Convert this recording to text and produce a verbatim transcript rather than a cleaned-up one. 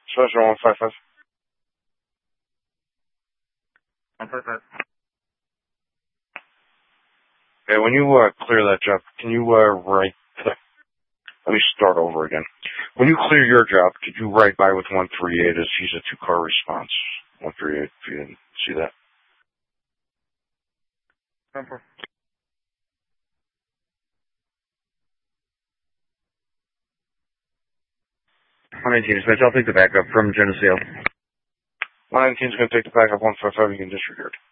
Special one five five. one five five. Okay, when you uh, clear that job, can you uh, write... Let me start over again. When you clear your job, could you write by with one three eight as he's a two-car response? one three eight, if you didn't see that. Number. one nineteen, dispatch, I'll take the backup from Geneseo. one nineteen is going to take the backup. one five five, you can disregard.